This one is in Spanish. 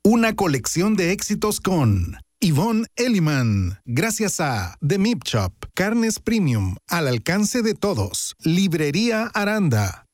Una colección de éxitos con Yvonne Elliman. Gracias a The Meat Shop, carnes premium al alcance de todos. Librería Aranda.